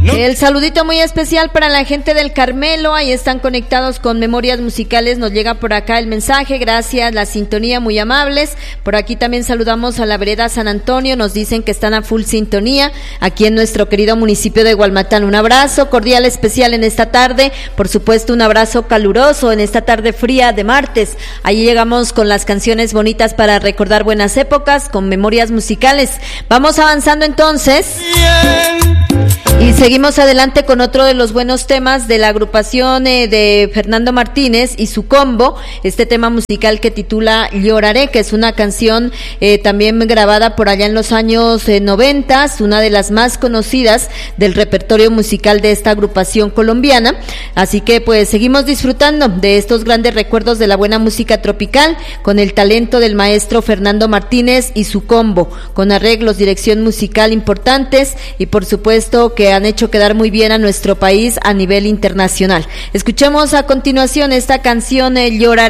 El saludito muy especial para la gente del Carmelo, ahí están conectados con Memorias Musicales, nos llega por acá el mensaje, gracias, la sintonía, muy amables. Por aquí también saludamos a la vereda San Antonio, nos dicen que están a full sintonía, aquí en nuestro querido municipio de Gualmatán. Un abrazo cordial especial en esta tarde, por supuesto un abrazo caluroso en esta tarde fría de martes. Ahí llegamos con las canciones bonitas para recordar buenas épocas, con Memorias Musicales. Vamos avanzando entonces. Y seguimos adelante con otro de los buenos temas de la agrupación de Fernando Martínez y su combo, este tema musical que titula Lloraré, que es una canción también grabada por allá en los años 90, una de las más conocidas del repertorio musical de esta agrupación colombiana. Así que pues seguimos disfrutando de estos grandes recuerdos de la buena música tropical con el talento del maestro Fernando Martínez y su combo, con arreglos, dirección musical importantes y por supuesto que han hecho quedar muy bien a nuestro país a nivel internacional. Escuchemos a continuación esta canción Lloraré.